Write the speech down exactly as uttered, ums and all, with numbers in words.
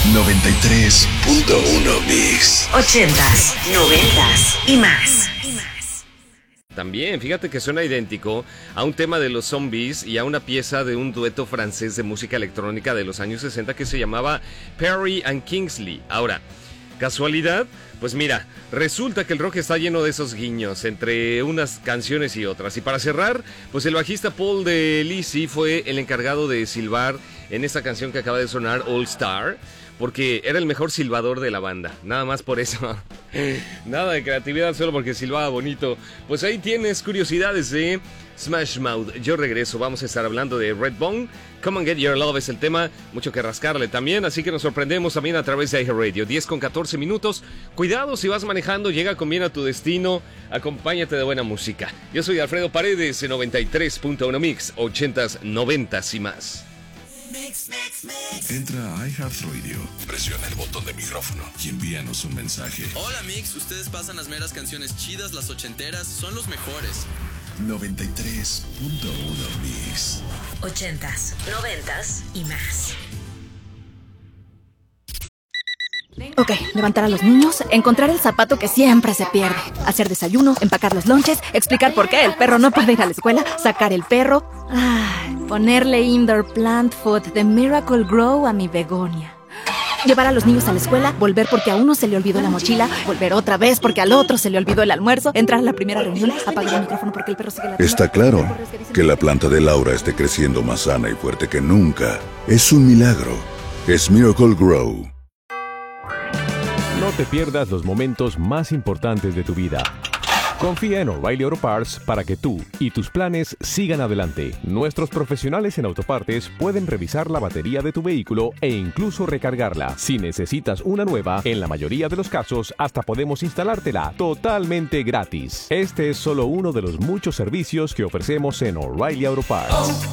noventa y tres punto uno Mix. Ochentas, noventas y más. También, fíjate que suena idéntico a un tema de los Zombies y a una pieza de un dueto francés de música electrónica de los años sesenta que se llamaba Perry and Kingsley. Ahora, ¿casualidad? Pues mira, resulta que el rock está lleno de esos guiños entre unas canciones y otras. Y para cerrar, pues el bajista Paul de Lisi fue el encargado de silbar en esta canción que acaba de sonar, All Star, porque era el mejor silbador de la banda. Nada más por eso. Nada de creatividad, solo porque silbaba bonito. Pues ahí tienes curiosidades de Smash Mouth. Yo regreso, vamos a estar hablando de Redbone. Come and Get Your Love es el tema, mucho que rascarle también, así que nos sorprendemos también a través de iHeartRadio. diez con catorce minutos. Cuidado si vas manejando, llega con bien a tu destino, acompáñate de buena música. Yo soy Alfredo Paredes, en noventa y tres punto uno Mix, ochentas, noventas y más. Mix, mix, mix. Entra a iHeartRadio, presiona el botón de micrófono y envíanos un mensaje. Hola Mix, ustedes pasan las meras canciones chidas, las ochenteras, son los mejores. noventa y tres punto uno Mix. Ochentas, noventas y más. Ok, levantar a los niños, encontrar el zapato que siempre se pierde, hacer desayuno, empacar los lonches, explicar por qué el perro no puede ir a la escuela, sacar el perro, ay, ponerle indoor plant food de Miracle Grow a mi begonia. Llevar a los niños a la escuela, volver porque a uno se le olvidó la mochila, volver otra vez porque al otro se le olvidó el almuerzo, entrar a la primera reunión, apagar el micrófono porque el perro sigue latiendo. Está claro que la planta de Laura esté creciendo más sana y fuerte que nunca. Es un milagro. Es Miracle Grow. No te pierdas los momentos más importantes de tu vida. Confía en O'Reilly Auto Parts para que tú y tus planes sigan adelante. Nuestros profesionales en autopartes pueden revisar la batería de tu vehículo e incluso recargarla. Si necesitas una nueva, en la mayoría de los casos hasta podemos instalártela totalmente gratis. Este es solo uno de los muchos servicios que ofrecemos en O'Reilly Auto Parts.